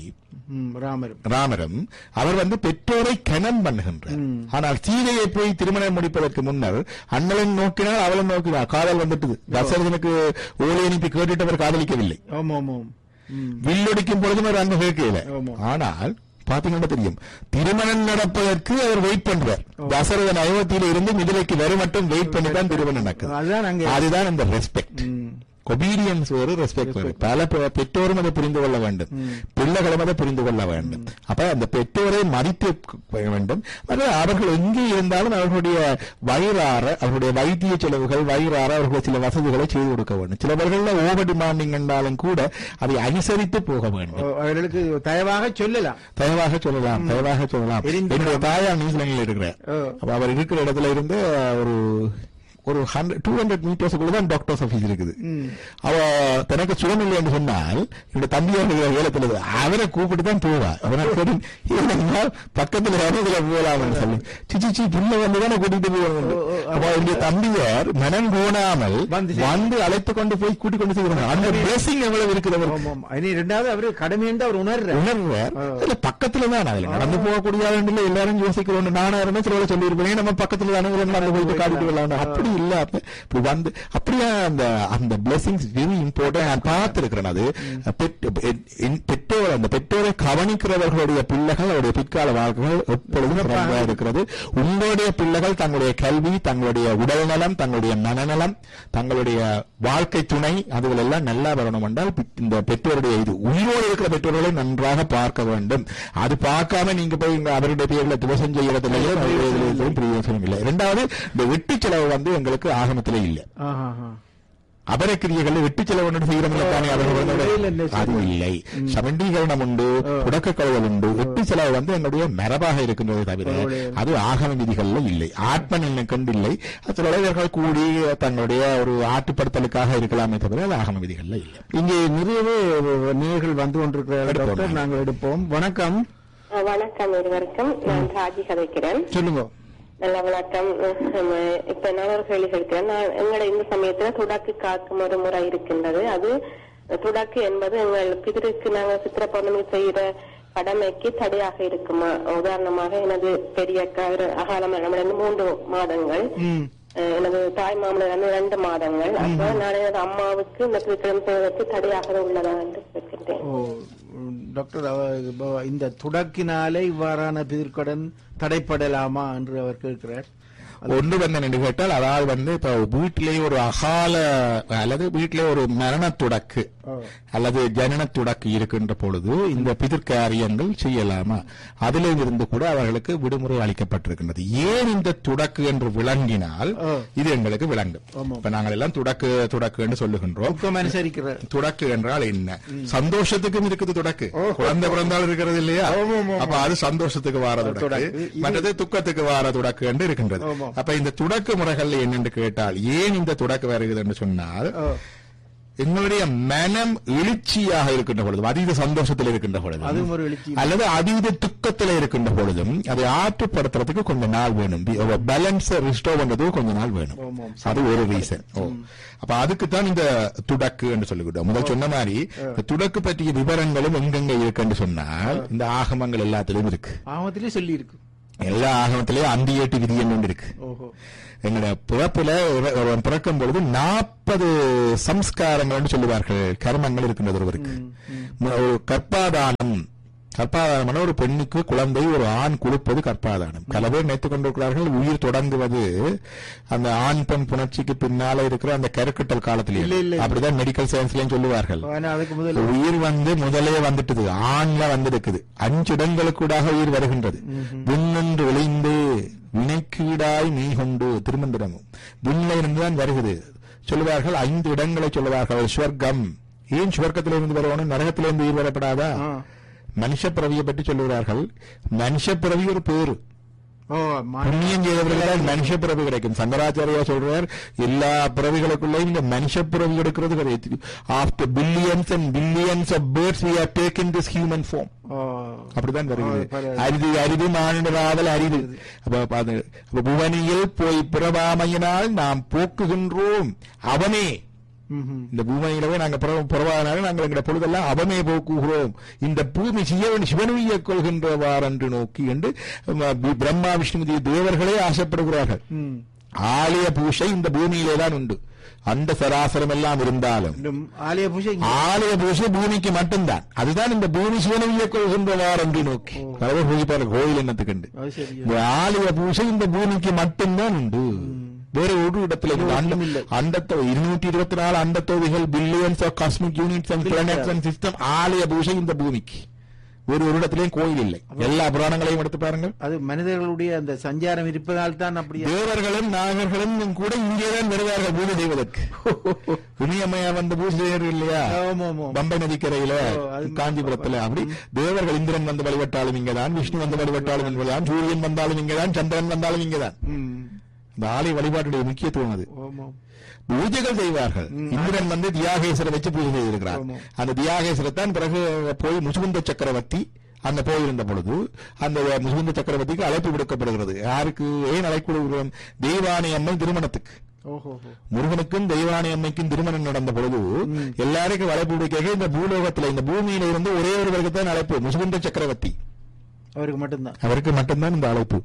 ராமரும் அவர் பெற்றோரை கனம் பண்ணுகின்றார். ஆனால் சீதையை போய் திருமணம் முடிப்பதற்கு முன்னர் அண்ணன் நோக்கினால் அவளும் நோக்கினார். காதல் வந்துட்டு தசரதனுக்கு ஓலை அனுப்பி கேட்டுட்டு அவர் காதலிக்கவில்லை. வில்லொடிக்கும் பொழுதும் அவர் அன்பு கேட்கல. ஆனால் பாத்தீங்கன்னா தெரியும், திருமணம் நடப்பதற்கு அவர் வெயிட் பண்றார். தசரதன் அயோத்தியில இருந்து மிதிலைக்கு வரும் மட்டும் வெயிட் பண்ணி தான் திருமணம் நடக்குது. அதுதான் அந்த ரெஸ்பெக்ட். ஒபீடியன்ஸ் ஒரு ரெஸ்பெக்ட். பல பெற்றோரும் அதை புரிந்து கொள்ள வேண்டும், பிள்ளைகளும் அதை புரிந்து கொள்ள வேண்டும். அப்ப அந்த பெற்றோரை மதித்து வேண்டும். அவர்கள் எங்கே இருந்தாலும் அவர்களுடைய வயிறார, அவர்களுடைய வைத்திய செலவுகள் வயிறார அவர்களுக்கு சில வசதிகளை செய்து கொடுக்க வேண்டும். சிலவர்கள் ஓவர் டிமாண்டிங் என்றாலும் கூட அதை அனுசரித்து போக வேண்டும். அவர்களுக்கு தயவாக சொல்லலாம். என்னுடைய தாயார் நியூசிலாந்தில் இருக்கிறார். அவர் இருக்கிற இடத்துல இருந்து ஒரு 200 மீட்டர்ஸுக்குள்ள தான் டாக்டர்ஸ் ஆபீஸ் இருக்குது. அவ தனக்கு சுகம் இல்லை என்று சொன்னால் என்னுடைய தம்பியாக ஏலத்தில் அவரை கூப்பிட்டு தான் போவா. அவனால் பக்கத்துல இதுல போகலாம் சொல்லி சிச்சி புள்ள வந்துதானே கூட்டிட்டு போவாங்க. அப்ப என்னுடைய தம்பியார் மனம் கோணாமல் வந்து அழைத்து கொண்டு போய் கூட்டிக் கொண்டு செய்வாங்க. அந்த பிளெஸிங் எவ்வளவு இருக்குது. இரண்டாவது அவரு கடமை என்று அவர் உணர்வார். பக்கத்துல தான் அதுல நடந்து போகக்கூடிய எல்லாரும் யோசிக்கிறோம். நானா இருந்தா சில சொல்லியிருப்பேன், நம்ம பக்கத்துல தானே போயிட்டு காட்டிட்டு வரலாம். அப்படி இல்ல. அப்படியே அந்த பிளெஸிங்ஸ் வெரி இம்பார்ட்டன்ட். நான் பார்த்திருக்கிறேன். அது அந்த பெற்றோரை கவனிக்கிறவர்களுடைய பிள்ளைகள் அவருடைய பிற்கால வாழ்க்கைகள் எப்பொழுதும் சிறப்பாக இருக்கிறது. உங்களுடைய பிள்ளைகள் தங்களுடைய கல்வி, தங்களுடைய உடல் நலம், தங்களுடைய மனநலம், தங்களுடைய வாழ்க்கை துணை அதுகள் எல்லாம் நல்லா வரணும் என்றால் இந்த பெற்றோருடைய இது உயிரோடு இருக்கிற பெற்றோர்களை நன்றாக பார்க்க வேண்டும். அது பார்க்காம நீங்க போய் அவருடைய பேர்ல துவசம் செய்யறதுலையே பிரயோஜனம் இல்லை. இரண்டாவது, இந்த வெட்டி செலவு எங்களுக்கு ஆகமத்திலே இல்லை. அபரக்கிரியர்கள் வெட்டி செலவு செய்யறவங்களுக்கான அது இல்லை. சமண்டீகரணம் உண்டு, புடக்க கழுவல் உண்டு. வெட்டி செலவு என்னுடைய மரபாக இருக்கின்றது தவிர அது ஆகம விதிகள்ல இல்லை. ஆத்ம நிலைக்கொண்டு இல்லை. சிலவர்கள் கூடி தங்களுடைய ஒரு ஆட்டுப்படுத்தலுக்காக இருக்கலாமே தவிர அது ஆகம விதிகள்ல இல்லை. இங்கே நிறையவே நேர்கள் வந்து கொண்டிருக்கிற நாங்கள் எடுப்போம். வணக்கம். வணக்கம் இருவருக்கும். நான் ராஜி கதைக்கிறேன். சொல்லுங்க. நல்ல வணக்கம். இப்ப நான் ஒரு கேள்வி கேட்கிறேன். எங்களோட இந்த சமயத்துல துடாக்கு காக்கும் ஒரு முறை இருக்கின்றது. அது துடாக்கு என்பது எங்கள் பிதருக்கு நாங்கள் சித்திர பௌர்ணமி செய்யற கடமைக்கு தடையாக இருக்குமா? உதாரணமாக எனது பெரிய அகால மரணம் 3 மாதங்கள், எனது தாய் மாமனார் 2 மாதங்கள். அப்ப நான் எனது அம்மாவுக்கு இந்த பிதிரம் செய்வதற்கு தடையாக உள்ளதா என்று கேட்கின்றேன். டாக்டர், இந்த துடக்கினாலே இவ்வாறான பிதிர்கடன் தடைப்படலாமா என்று அவர் கேட்கிறார். ஒன்று என்று கேட்டால் அதாவது இப்ப வீட்டிலே ஒரு அகால அல்லது வீட்டிலே ஒரு மரண துடக்கு அல்லது ஜனன துடக்கு இருக்கின்ற பொழுது இந்த பிதிர்காரியங்கள் செய்யலாமா, அதிலே இருந்து கூட அவர்களுக்கு விடுமுறை அளிக்கப்பட்டிருக்கின்றது. ஏன் இந்த துடக்கு என்று விளங்கினால் இது எங்களுக்கு விளங்கும். இப்ப நாங்கள் எல்லாம் துடக்கு என்று சொல்லுகின்றோம். துடக்கு என்றால் என்ன? சந்தோஷத்துக்கும் இருக்குது துடக்கு. குழந்தை பிறந்தால் இருக்கிறது இல்லையா? அப்ப அது சந்தோஷத்துக்கு வார துடக்கு, மற்றது துக்கத்துக்கு வார துடக்கு என்று இருக்கின்றது. அப்ப இந்த துடக்கு முறைகள் என்னென்று கேட்டால் ஏன் இந்த துடக்கு வருகிறது என்று சொன்னால், எங்களுடைய மனம் எழுச்சியாக இருக்கின்ற பொழுதும், அதீத சந்தோஷத்தில் இருக்கின்ற பொழுதும் அல்லது அதீத துக்கத்தில் இருக்கின்ற பொழுதும் அதை ஆற்றுப்படுத்துறதுக்கு கொஞ்ச நாள் வேணும். பேலன்ஸ் ரிஸ்டோர் பண்றதுக்கு கொஞ்ச நாள் வேணும். அது ஒரு ரீசன். அப்ப அதுக்குத்தான் இந்த துடக்கு என்று சொல்லிக்கிட்டோம். முதல் சொன்ன மாதிரி துடக்கு பற்றிய விவரங்களும் எங்கெங்க இருக்குன்னு சொன்னால் இந்த ஆகமங்கள் எல்லாத்திலும் இருக்கு. ஆகமத்திலே சொல்லி இருக்கு. எல்லா ஆகமத்திலேயும் அந்தியேட்டு விதி என்று இருக்கு. எங்களுடைய பிறப்புல பிறக்கும் பொழுது 40 சம்ஸ்காரங்கள் சொல்லுவார்கள், கர்மங்கள் இருக்கின்றது ஒருவருக்கு. ஒரு கற்பாதானம் ஒரு பெண்ணுக்கு குழந்தை ஒரு ஆண் கொடுப்பது கற்பாதானம். பல பேர் நினைத்துக் கொண்டிருக்கிறார்கள் உயிர் தொடங்குவது அந்த ஆண் பெண் புணர்ச்சிக்கு பின்னால இருக்கிற அந்த கருக்கட்டல் காலத்திலேயே. அப்படிதான் மெடிக்கல் சயின்ஸ்லயும் சொல்லுவார்கள். உயிர் முதலே வந்துட்டு ஆண்ல வந்திருக்குது. 5 இடங்களுக்கூடாக உயிர் வருகின்றது. விண்ணென்று விளைந்து வினைக்கீடாய் நீ கொண்டு திருமந்திரமும் விண்ணில இருந்துதான் வருகிறது சொல்லுவார்கள். 5 இடங்களை சொல்லுவார்கள். ஸ்வர்க்கம். ஏன் சுவர்க்கத்திலிருந்து வரணும்? நரகத்திலிருந்து உயிர் வரப்படாதா? மனுஷ பிறவியை பற்றி சொல்லுகிறார்கள். மனுஷ பிறவி ஒரு பேரு. புண்ணியம் செய்தவர்கள் மனுஷ பிறவி கிடைக்கும். சங்கராச்சாரியா சொல்றார், எல்லா பிறவிகளுக்குள்ளேயும் இந்த மனுஷ பிறவி எடுக்கிறது கிடையாது. After billions and billions of birds we are taken this human form. அப்படிதான் வருகிறது. அரிது மானிடராதல் அரிது. அப்ப புவனியில் போய் பிறவாமையினால் நாம் போக்குகின்றோம். அவனே இந்த பூமியிலவே நாங்க புறவாதனால நாங்கள் எங்க பொழுதெல்லாம் அவமே போக்குகிறோம். இந்த பூமி சிவனுய கொள்கின்றவார் என்று நோக்கி என்று பிரம்மா விஷ்ணு தேவர்களே ஆசைப்படுகிறார்கள். ஆலய பூஜை இந்த பூமியிலே தான் உண்டு. அந்த சராசரம் எல்லாம் இருந்தாலும் ஆலய பூஜை பூமிக்கு மட்டும்தான். அதுதான் இந்த பூமி சிவனுய கொள்கின்றவார் என்று நோக்கி பூஜிப்பார்கள் கோயில் என்னத்துக்கு. இந்த ஆலய பூஜை இந்த பூமிக்கு மட்டும்தான் உண்டு. வேற ஒரு இடத்துல அண்டத்தை 224 அண்டத்தொகைகள் billions of cosmic units and planets and system ஆலய பூஜை இந்த பூமிக்கு. ஒரு இடத்திலேயும் கோயில் இல்லை. எல்லா புராணங்களையும் எடுத்து பாருங்கள். அது மனிதர்களுடைய அந்த சஞ்சாரம் இருப்பதால் தான் அப்படி. தேவர்களும் நாகர்களும் கூட இங்கேதான் வருவார்கள் பூஜை செய்வதற்கு. புனியம்மையா வந்து பூஜை செய்யறது இல்லையா பம்பை நதிக்கரையில காஞ்சிபுரத்துல. அப்படி தேவர்கள் இந்திரன் வந்து வழிபட்டாலும் இங்கதான், விஷ்ணு வந்து வழிபட்டாலும் இங்கதான், சூரியன் வந்தாலும் இங்கதான், சந்திரன் வந்தாலும் இங்கதான். இந்த ஆலய வழிபாட்டுடைய முக்கியத்துவம் அது. பூஜைகள் செய்வார்கள். இந்திரன் வந்து தியாகேஸ்வரை வச்சு பூஜை செய்திருக்கிறார். அந்த தியாகேஸ்வரத்தான் பிறகு போய் முசுகுந்த சக்கரவர்த்தி அந்த போயிருந்த பொழுது அந்த முசுகுந்த சக்கரவர்த்திக்கு அழைப்பு விடுக்கப்படுகிறது. யாருக்கு ஏன் அழைப்பு விடுகிறோம்? தெய்வானை அம்மை திருமணத்துக்கு. முருகனுக்கும் தெய்வானை அம்மைக்கும் திருமணம் நடந்த பொழுது எல்லாருக்கும் அழைப்பு விடுக்க இந்த பூலோகத்துல இந்த பூமியில இருந்து ஒரே ஒருவருக்கு தான் அழைப்பு. முசுகுந்த சக்கரவர்த்தி அவருக்கு மட்டும்தான் இந்த அழைப்பு.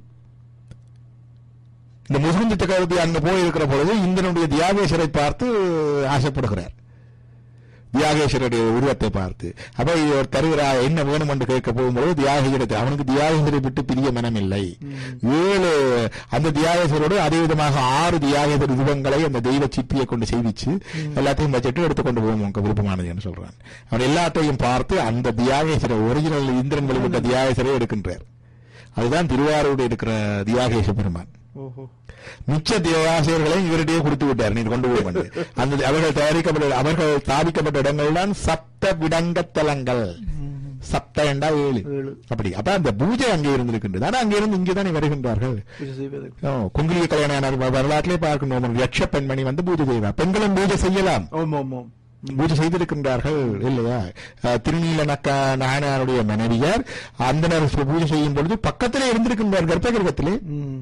இந்த முசுகுந்த சக்கரவர்த்தி அங்க போயிருக்கிற பொழுது இந்திரனுடைய தியாகேஸ்வரை பார்த்து ஆசைப்படுகிறார். தியாகேஸ்வருடைய உருவத்தை பார்த்து அப்ப ஒரு தருகிறா என்ன வேணும் என்று கேட்க போகும்போது தியாகேஸ்வரத்தை அவனுக்கு தியாகேஸ்வரை விட்டு பிரிய மனம் இல்லை. 7 அந்த தியாகேஸ்வரோடு அதே விதமாக 6 தியாகேஸ்வர ரூபங்களை அந்த தெய்வ சிப்பியை கொண்டு செய்விச்சு எல்லாத்தையும் வச்சுட்டு எடுத்துக்கொண்டு போவோம் உங்க விருப்பமானது என்று சொல்றான். அவன் எல்லாத்தையும் பார்த்து அந்த தியாகேஸ்வர ஒரிஜினல் இந்திரன் வழிபட்ட தியாகேஸ்வரை எடுக்கின்றார். அதுதான் திருவாரூர் இருக்கிற தியாகேஸ்வர பெருமான். மிச்ச தியாகேஸ்வரர்களை இவரிடையே கொடுத்து விட்டார், நீ கொண்டு போய் வந்து அந்த அவர்கள் ஸ்தாபிக்கப்பட்ட இடங்கள் தான் சப்த விடங்கத்தலங்கள். சப்த என்றா 7 அப்படி. அப்ப அந்த பூஜை அங்கே இருந்திருக்கின்றது. ஆனா அங்கே இருந்து இங்கேதான் வருகின்றார்கள். குங்குலிய கல்யாண வரலாற்றிலே பார்க்கணும். யட்ச பெண்மணி வந்து பூஜை செய்வார். பெண்களும் பூஜை செய்யலாம், பூஜை செய்திருக்கின்றார்கள் இல்லையா? திருநீல நாயனாருடைய மனைவியார் அந்த பூஜை செய்யும் பொழுது பக்கத்திலே இருந்திருக்கின்றார் கர்ப்ப கிரகத்திலே.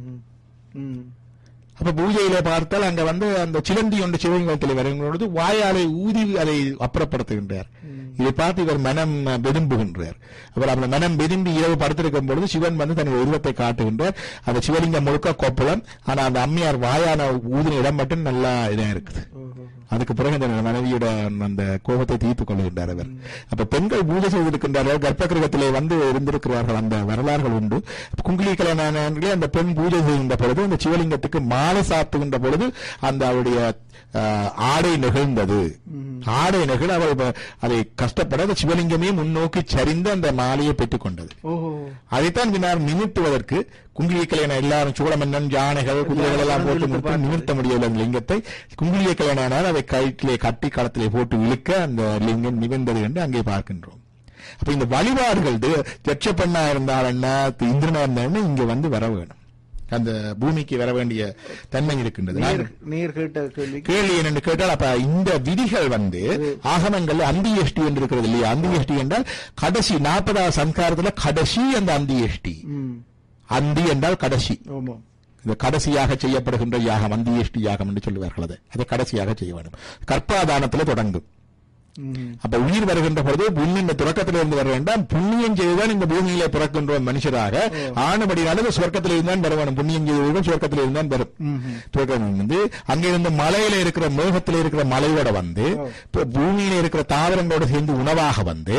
அப்ப பூஜையில பார்த்தால் அங்க வந்து அந்த சிலந்தி ஒன்று சிவலிங்கத்தில் வரும்பொழுது வாயாலை ஊதி அதை அப்புறப்படுத்துகின்றார். இதை பார்த்து இவர் மனம் வெதும்புகின்றார். அவர் அந்த மனம் வெதும்பி இரவு படுத்திருக்கும் பொழுது சிவன் வந்து தன்னுடைய உருவத்தை காட்டுகின்றார். அந்த சிவலிங்கம் முழுக்க கொப்பளம். ஆனா அந்த அம்மையார் வாயான ஊதின இடம் மட்டும் நல்லா இதா இருக்குது. அதுக்கு பிறகு அந்த மனைவியோட அந்த கோபத்தை தீர்த்துக் கொள்கின்றார் அவர். அப்ப பெண்கள் பூஜை செய்திருக்கின்றார்கள், கர்ப்பகிரகத்திலே வந்து இருந்திருக்கிறார்கள், அந்த வரலாறுகள் உண்டு. குங்குலி கல்யாணங்களே அந்த பெண் பூஜை செய்கின்ற பொழுது அந்த சிவலிங்கத்துக்கு மாலை சாத்துகின்ற பொழுது அந்த அவருடைய ஆடை நிகழ்ந்தது. ஆடை நிகழ் அவள் அதை கஷ்டப்பட அந்த சிவலிங்கமே முன்னோக்கி சரிந்து அந்த மாலையை பெற்றுக் கொண்டது. அதைத்தான் பின்னர் நிமித்துவதற்கு குங்குலிய கல்யாணம் எல்லாரும் சோழமன்னன் யானைகள் குதிரைகள் எல்லாம் போட்டு நிமிர்த்த முடியவில்லை அந்த லிங்கத்தை. குங்குலிய கல்யாணம் அதை கயிற்றிலே கட்டி களத்திலே போட்டு இழுக்க அந்த லிங்கம் நிகழ்ந்தது என்று அங்கே பார்க்கின்றோம். அப்ப இந்த வழிபாடுகள் யட்ச பெண்ணா இருந்தால் என்ன, இந்திரனா இருந்தால் இங்க வந்து வர வேணும், அந்த பூமிக்கு வர வேண்டிய தன்மை இருக்கின்றது. கேள்வி என்னென்று கேட்டால், அப்ப இந்த விதிகள் வந்து ஆகமங்கள் அந்தியஷ்டி என்று இருக்கிறது இல்லையா? அந்தியஷ்டி என்றால் கடைசி 40வது சம்ஸ்காரத்துல கடைசி அந்த அந்தியஷ்டி. அந்தி என்றால் கடைசி, இந்த கடைசியாக செய்யப்படுகின்ற யாகம் அந்தியஷ்டி யாகம் என்று சொல்லுவார்கள். அதை கடைசியாக செய்ய வேண்டும். கர்ப்பாதானத்துல தொடங்கும். அப்ப உயிர் வருகின்ற பொழுது புண்ணிய தொடக்கத்திலிருந்து வர வேண்டாம், புண்ணியம் செய்துதான் இந்த பூமியிலே பிறக்கின்ற மனுஷராக ஆனபடினாலும் சொர்க்கத்தில் இருந்தான் வர வேணும். புண்ணியம் செய்தவர்கள் சொர்க்கத்தில் இருந்தான் வரும். வந்து அங்கிருந்து மலையில இருக்கிற மேகத்தில இருக்கிற மலையோட வந்து பூமியில இருக்கிற தாவரங்களோடு சேர்ந்து உணவாக வந்து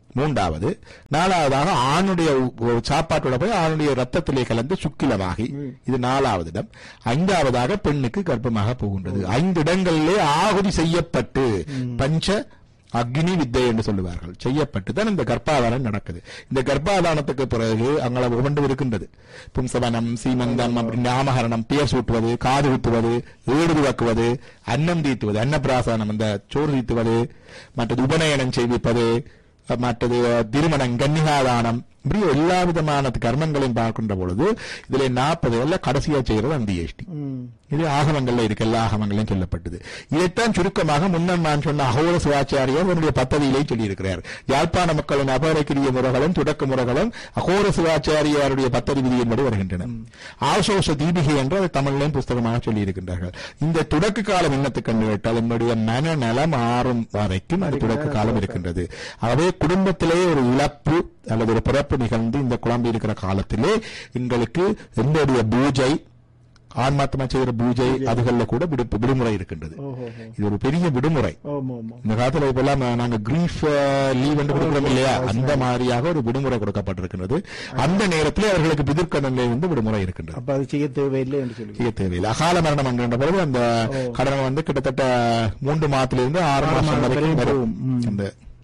3வது, 4வதாக ஆணுடைய சாப்பாட்டோட போய் ஆணுடைய ரத்தத்திலே கலந்து சுக்கிலமாகி, இது 4வது இடம். 5வதாக பெண்ணுக்கு கர்ப்பமாக போகின்றது. 5 இடங்களிலே ஆகுதி செய்யப்பட்டு பஞ்ச அக்னி வித்தை என்று சொல்லுவார்கள், செய்யப்பட்டுதான் இந்த கர்ப்பாதானம் நடக்குது. இந்த கர்ப்பாதானத்துக்கு பிறகு அங்கே ஒவ்வொன்று இருக்கின்றது. பும்சவனம், சீமந்தம், நாமகரணம், பெயர் சூட்டுவது, காது குத்துவது, ஏடு துவக்குவது, அன்னம் தீத்துவது, அன்னப்பிராசனம் அந்த சோறு தீத்துவது, மற்றது உபநயனம் செய்விப்பது, மற்றது திருமணம், கன்னிகாதானம், இப்படி எல்லா விதமான கர்மங்களையும் பார்க்கின்ற பொழுது இதுல 40 கடைசியா செய்யறது அந்தியஷ்டி. இது ஆகமங்கள்ல இருக்கு, எல்லா ஆகமங்களையும் சொல்லப்பட்டது. இதைத்தான் சுருக்கமாக முன்னர் நான் சொன்ன அகோர சிவாச்சாரியார் அவருடைய பத்ததியிலே சொல்லியிருக்கிறார். யாழ்ப்பாண மக்களின் அபரக்கிரிய முறைகளும் தொடக்க முறைகளும் அகோர சிவாச்சாரியாருடைய பத்ததி விதியின்படி வருகின்றன. ஆசோச தீபிகை என்று அதை தமிழிலையும் புஸ்தகமாக சொல்லியிருக்கின்றார்கள். இந்த தொடக்க காலம் என்னத்துக்கு கண்டு கேட்டால் என்னுடைய மனநலம் மாறும் வரைக்கும் அந்த தொடக்க காலம் இருக்கின்றது. ஆகவே குடும்பத்திலே ஒரு இழப்பு அல்லது ஒரு பிறப்பு நிகழ்ந்து இந்த குழம்பு இருக்கிற காலத்திலே எங்களுக்கு எங்களுடைய பூஜை, ஆன்மாத்மா செய்கிற பூஜை அதுகள்ல கூட விடுமுறை இருக்கின்றது. இது ஒரு பெரிய விடுமுறை. இந்த காலத்துல இப்பெல்லாம் நாங்க கிரீஃப் லீவ் என்று கொடுக்கிறோம் இல்லையா, அந்த மாதிரியாக ஒரு விடுமுறை கொடுக்கப்பட்டிருக்கின்றது. அந்த நேரத்தில் அவர்களுக்கு பிதிர்க்கடனிலே இருந்து விடுமுறை இருக்கின்றது. அப்ப அது செய்ய தேவையில்லை என்று சொல்லி செய்ய தேவையில்லை. அகால மரணம் என்கின்ற பொழுது அந்த கடனை வந்து கிட்டத்தட்ட 3 மாதத்திலிருந்து 6 மாதம் வரைக்கும் வரும். அந்த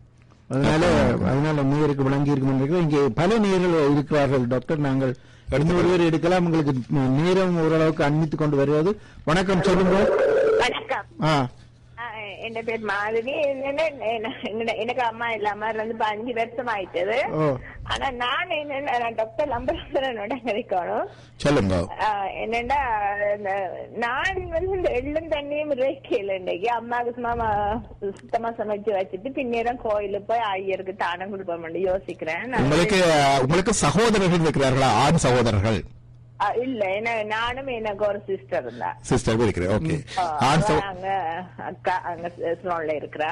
அதனால நேருக்கு விளங்கி இருக்கும். இங்கே பல நேர்கள் இருக்கிறார்கள் டாக்டர். நாங்கள் ஒருவர் எடுக்கலாம். உங்களுக்கு நேரம் ஓரளவுக்கு அண்மித்துக் கொண்டு வருவது. வணக்கம், சொல்லுங்க. வணக்கம், என் பேர் மாதவி. எனக்கு அம்மா இல்லாம 5 வருஷம் ஆயிட்டது. ஆனா நான் என்ன டாக்டர் லம்பரனோட கிடைக்கணும் சொல்லுங்க. என்னன்னா நான் இந்த எள்ளும் தண்ணியும் ரேக்கையில இன்னைக்கு அம்மாவுக்கு சும்மா சுத்தமா சமைச்சு வச்சுட்டு பின்னேரம் கோயிலுக்கு போய் ஐயருக்கு தானம் கொடுப்போம் யோசிக்கிறேன். உங்களுக்கு சகோதரர்கள் இருக்கிறார்களா? ஆண் சகோதரர்கள்? இல்ல, நானும் எனக்கு ஒரு சிஸ்டர் இருந்தா. சிஸ்டர் இருக்கிறேன். ஓகே. அங்க அக்கா அங்க ஸ்லோன்ல இருக்கிறா.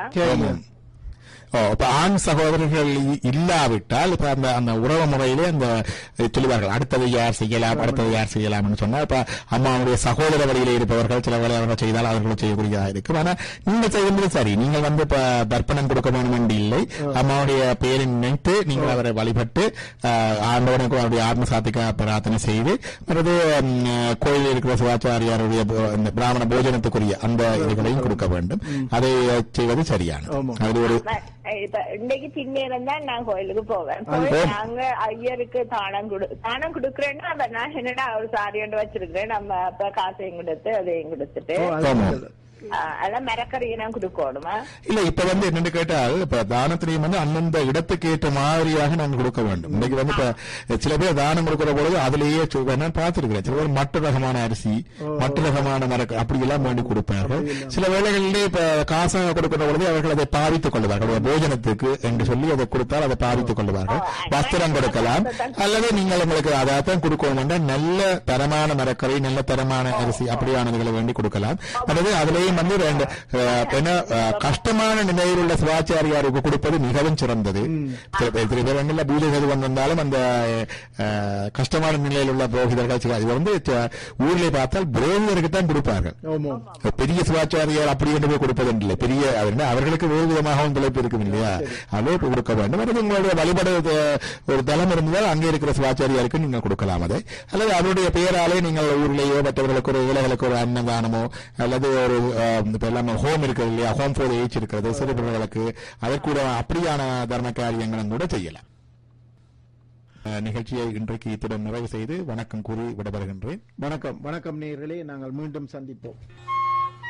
இப்ப ஆண் சகோதரர்கள் இல்லாவிட்டால் இப்ப அந்த உறவு முறையிலே அந்த சொல்லுவார்கள் அடுத்தது யார் செய்யலாம் சொன்னா இப்ப அம்மாவுடைய சகோதர வழியிலே இருப்பவர்கள் சில வேலை அவர்கள் செய்தால் அவர்களும் செய்யக்கூடியதாக இருக்கும். ஆனா நீங்க செய்யும்போது சரி, நீங்கள் வந்து இப்ப தர்ப்பணம் கொடுக்க வேண்டும் என்று இல்லை, அம்மாவுடைய பெயரை நினைத்து நீங்கள் அவரை வழிபட்டு ஆண்டவனுக்கு அவருடைய ஆத்ம சாத்திக்க பிரார்த்தனை செய்து மற்றது கோயிலில் இருக்கிற சிவாச்சாரியாருடைய பிராமண போஜனத்துக்குரிய அந்த இதுகளையும் கொடுக்க வேண்டும். அதை செய்வது சரியானது. அது ஒரு இப்ப இன்னைக்கு பின்னேரம் தான் நான் கோயிலுக்கு போவேன். நாங்க ஐயருக்கு தானம் கொடுக்குறேன்னா நான் என்னடா ஒரு சாரி ஒன்று வச்சிருக்கிறேன். நம்ம அப்ப காசையும் கொடுத்து அதையும் கொடுத்துட்டு அதெல்லாம் மரக்கறியை நான் கொடுக்கணுமா? இல்ல, இப்ப வந்து என்னன்னு கேட்டால் இப்ப தானத்திலையும் வந்து அந்தந்த இடத்துக்கு ஏற்ற மாதிரியாக நாங்க கொடுக்க வேண்டும். இன்னைக்கு வந்து இப்ப சில பேர் தானம் கொடுக்கிற பொழுது அதுலயே பார்த்திருக்கிறேன். சில பேர் மற்ற ரகமான அரிசி, மற்ற ரகமான மரக்கறி அப்படி எல்லாம் வேண்டி கொடுப்பார்கள். சில வேளைகளிலே இப்ப காசாக கொடுக்கிற பொழுது அவர்கள் அதை பாவித்துக் கொள்வார்கள். போஜனத்துக்கு என்று சொல்லி அதை கொடுத்தால் அதை பாவித்துக் கொள்வார்கள். வஸ்திரம் கொடுக்கலாம், அல்லது நீங்கள் உங்களுக்கு அதான் கொடுக்கணும். நல்ல தரமான மரக்கறி, நல்ல தரமான அரிசி அப்படியானதுகளை வேண்டி கொடுக்கலாம். அல்லது அதிலேயே அதுலயும் வந்து கஷ்டமான நிலையில் உள்ள சிவாச்சாரியாருக்கு கொடுப்பது மிகவும் சிறந்தது. சில பேர் பூஜை செய்து வந்திருந்தாலும் அந்த கஷ்டமான நிலையில் உள்ள புரோகிதர்கள் இது வந்து ஊரிலே பார்த்தால் புரோகிதருக்கு தான் கொடுப்பார்கள். பெரிய சிவாச்சாரியார் அப்படி என்று போய் கொடுப்பது இல்லை. பெரிய அவர்களுக்கு வேறு விதமாகவும் பிழைப்பு இருக்கும் இல்லையா, அதே கொடுக்க வேண்டும். அல்லது உங்களுடைய வழிபட ஒரு தளம் இருந்தால் அங்கே இருக்கிற சிவாச்சாரியாருக்கு நீங்கள் கொடுக்கலாம் அதை, அல்லது அவருடைய பெயராலே நீங்கள் ஊரிலேயோ மற்றவர்களுக்கு ஒரு ஏழைகளுக்கு ஒரு அன்னதானமோ அல்லது ஒரு இப்ப எல்லாமே ஹோம் இருக்கிறது இல்லையா, ஹோம் ஃபார் ஏஜ் இருக்கிறது சிறுபிள்ளைகளுக்கு அதற்கூட அப்படியான தர்ம காரியங்களும் கூட செய்யலாம். நிகழ்ச்சியை இன்றைக்கு இத்துடன் நிறைவு செய்து வணக்கம் கூறி விடைபெறுகின்றேன். வணக்கம் நேயர்களே, நாங்கள் மீண்டும் சந்திப்போம்.